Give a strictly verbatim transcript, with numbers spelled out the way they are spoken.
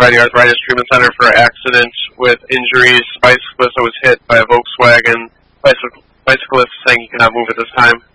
Riding Arthritis Treatment Center for an accident with injuries. Bicyclist that was hit by a Volkswagen. Bicycle, bicyclist saying he cannot move at this time.